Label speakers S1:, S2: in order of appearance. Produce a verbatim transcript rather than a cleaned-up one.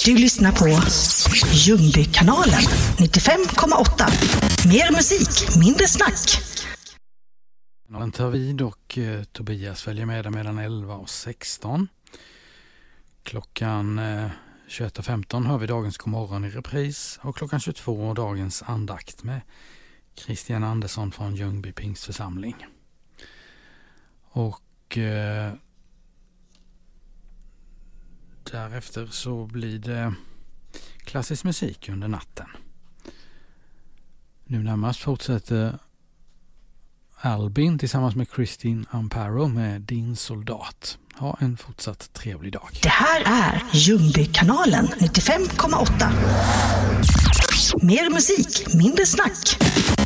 S1: Du lyssnar på Ljungbykanalen nittiofem komma åtta. Mer musik, mindre snack.
S2: Den tar vid och eh, Tobias följer med dig mellan elva och sexton. Klockan eh, tjugoett och femton hör vi dagens Godmorgon i repris och klockan tjugotvå dagens andakt med Christian Andersson från Ljungby Pingstförsamling. Och eh, därefter så blir det klassisk musik under natten. Nu närmast fortsätter Albin tillsammans med Christine Amparo med Din soldat. Ha en fortsatt trevlig dag.
S1: Det här är Ljungbykanalen nittiofem komma åtta. Mer musik, mindre snack.